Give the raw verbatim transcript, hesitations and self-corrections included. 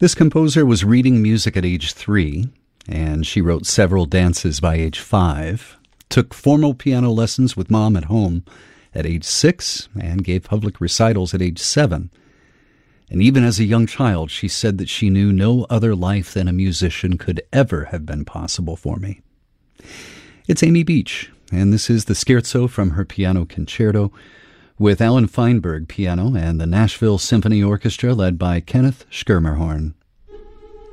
This composer was reading music at age three, and she wrote several dances by age five, took formal piano lessons with mom at home at age six, and gave public recitals at age seven. And even as a young child, she said that she knew no other life than a musician could ever have been possible for me. It's Amy Beach, and this is the Scherzo from her piano concerto with Alan Feinberg piano and the Nashville Symphony Orchestra led by Kenneth Schermerhorn.